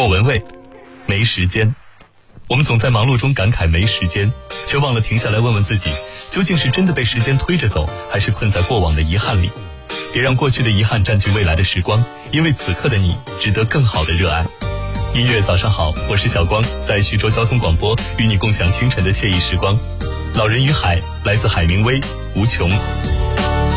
莫文蔚，没时间。我们总在忙碌中感慨没时间，却忘了停下来问问自己，究竟是真的被时间推着走，还是困在过往的遗憾里。别让过去的遗憾占据未来的时光，因为此刻的你值得更好的热爱。音乐早上好，我是小光，在徐州交通广播与你共享清晨的惬意时光。老人与海，来自海明威，无穷。